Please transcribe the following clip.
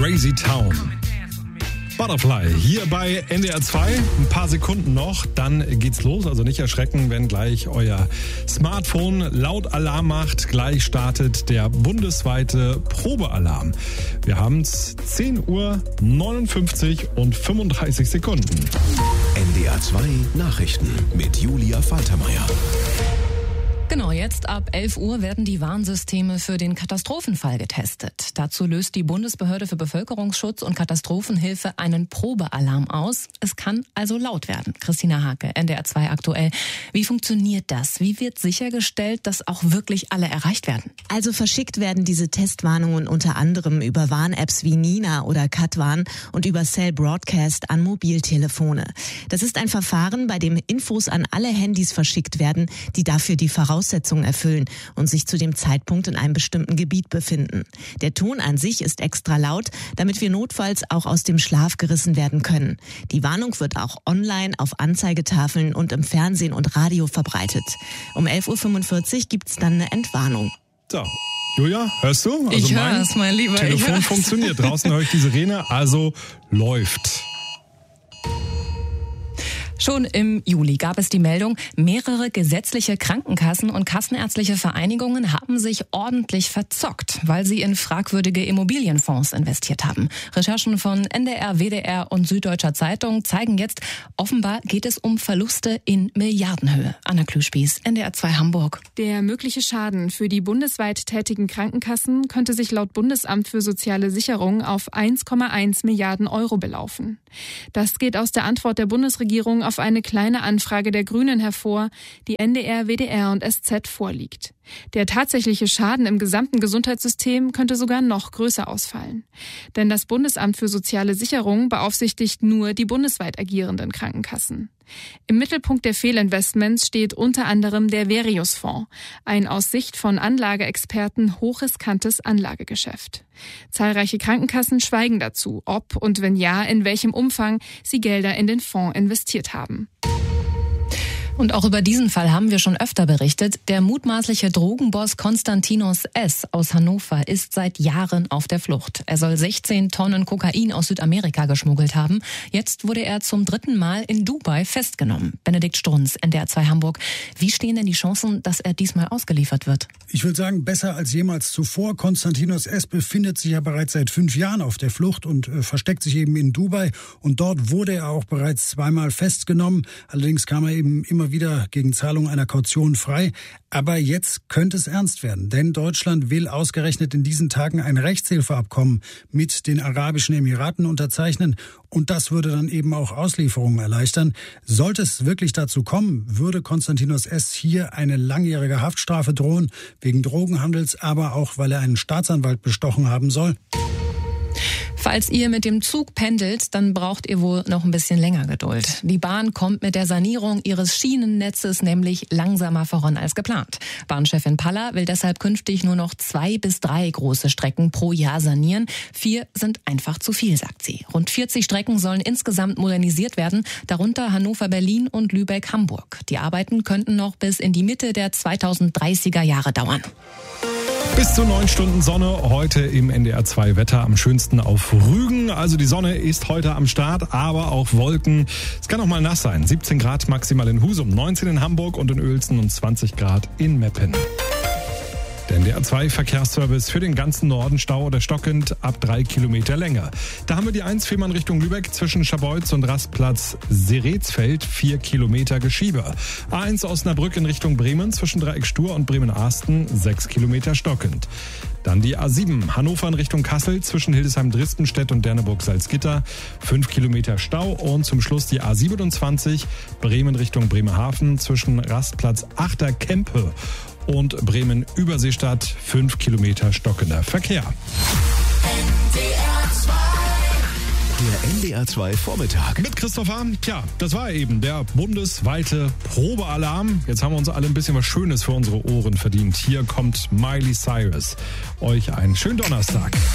Crazy Town. Butterfly hier bei NDR 2. Ein paar Sekunden noch, dann geht's los. Also nicht erschrecken, wenn gleich euer Smartphone laut Alarm macht. Gleich startet der bundesweite Probealarm. Wir haben's 10:59 Uhr und 35 Sekunden. NDR 2 Nachrichten mit Julia Faltermeier. Genau, jetzt ab 11 Uhr werden die Warnsysteme für den Katastrophenfall getestet. Dazu löst die Bundesbehörde für Bevölkerungsschutz und Katastrophenhilfe einen Probealarm aus. Es kann also laut werden. Christina Hake, NDR 2 aktuell. Wie funktioniert das? Wie wird sichergestellt, dass auch wirklich alle erreicht werden? Also verschickt werden diese Testwarnungen unter anderem über Warn-Apps wie Nina oder Katwarn und über Cell Broadcast an Mobiltelefone. Das ist ein Verfahren, bei dem Infos an alle Handys verschickt werden, die dafür die Voraussetzungen erfüllen und sich zu dem Zeitpunkt in einem bestimmten Gebiet befinden. Der Ton an sich ist extra laut, damit wir notfalls auch aus dem Schlaf gerissen werden können. Die Warnung wird auch online auf Anzeigetafeln und im Fernsehen und Radio verbreitet. Um 11:45 Uhr gibt's dann eine Entwarnung. So, Julia, hörst du? Also ich höre es, mein Lieber. Telefon funktioniert. Draußen höre ich die Sirene, also läuft. Schon im Juli gab es die Meldung, mehrere gesetzliche Krankenkassen und kassenärztliche Vereinigungen haben sich ordentlich verzockt, weil sie in fragwürdige Immobilienfonds investiert haben. Recherchen von NDR, WDR und Süddeutscher Zeitung zeigen jetzt, offenbar geht es um Verluste in Milliardenhöhe. Anna Klüspieß, NDR 2 Hamburg. Der mögliche Schaden für die bundesweit tätigen Krankenkassen könnte sich laut Bundesamt für soziale Sicherung auf 1,1 Milliarden Euro belaufen. Das geht aus der Antwort der Bundesregierung auf eine kleine Anfrage der Grünen hervor, die NDR, WDR und SZ vorliegt. Der tatsächliche Schaden im gesamten Gesundheitssystem könnte sogar noch größer ausfallen. Denn das Bundesamt für soziale Sicherung beaufsichtigt nur die bundesweit agierenden Krankenkassen. Im Mittelpunkt der Fehlinvestments steht unter anderem der Verius-Fonds, ein aus Sicht von Anlageexperten hochriskantes Anlagegeschäft. Zahlreiche Krankenkassen schweigen dazu, ob und wenn ja, in welchem Umfang sie Gelder in den Fonds investiert haben. Und auch über diesen Fall haben wir schon öfter berichtet. Der mutmaßliche Drogenboss Konstantinos S. aus Hannover ist seit Jahren auf der Flucht. Er soll 16 Tonnen Kokain aus Südamerika geschmuggelt haben. Jetzt wurde er zum 3. Mal in Dubai festgenommen. Benedikt Strunz, NDR 2 Hamburg. Wie stehen denn die Chancen, dass er diesmal ausgeliefert wird? Ich würde sagen, besser als jemals zuvor. Konstantinos S. befindet sich ja bereits seit 5 Jahren auf der Flucht und versteckt sich eben in Dubai. Und dort wurde er auch bereits 2-mal festgenommen. Allerdings kam er eben immer wieder gegen Zahlung einer Kaution frei. Aber jetzt könnte es ernst werden, denn Deutschland will ausgerechnet in diesen Tagen ein Rechtshilfeabkommen mit den Arabischen Emiraten unterzeichnen. Und das würde dann eben auch Auslieferungen erleichtern. Sollte es wirklich dazu kommen, würde Konstantinos S. hier eine langjährige Haftstrafe drohen, wegen Drogenhandels, aber auch, weil er einen Staatsanwalt bestochen haben soll. Falls ihr mit dem Zug pendelt, dann braucht ihr wohl noch ein bisschen länger Geduld. Die Bahn kommt mit der Sanierung ihres Schienennetzes nämlich langsamer voran als geplant. Bahnchefin Palla will deshalb künftig nur noch 2 bis 3 große Strecken pro Jahr sanieren. 4 sind einfach zu viel, sagt sie. Rund 40 Strecken sollen insgesamt modernisiert werden, darunter Hannover-Berlin und Lübeck-Hamburg. Die Arbeiten könnten noch bis in die Mitte der 2030er Jahre dauern. Bis zu 9 Stunden Sonne heute im NDR 2 Wetter, am schönsten auf Rügen. Also die Sonne ist heute am Start, aber auch Wolken. Es kann auch mal nass sein. 17 Grad maximal in Husum, 19 in Hamburg und in Uelzen und 20 Grad in Meppen. Der NDR 2 Verkehrsservice für den ganzen Norden, Stau oder stockend ab 3 Kilometer Länge. Da haben wir die 1 Fehmarn Richtung Lübeck zwischen Scharbeutz und Rastplatz Seretsfeld 4 Kilometer Geschiebe. A1 Osnabrück in Richtung Bremen zwischen Dreieck Stur und Bremen-Ahsten 6 Kilometer stockend. Dann die A7 Hannover in Richtung Kassel zwischen Hildesheim-Dristenstedt und Derneburg-Salzgitter 5 Kilometer Stau und zum Schluss die A27 Bremen Richtung Bremerhaven zwischen Rastplatz Achterkempe und Bremen-Überseestadt 5 Kilometer stockender Verkehr. Der NDR 2 Vormittag. Mit Christopher, tja, das war eben der bundesweite Probealarm. Jetzt haben wir uns alle ein bisschen was Schönes für unsere Ohren verdient. Hier kommt Miley Cyrus. Euch einen schönen Donnerstag.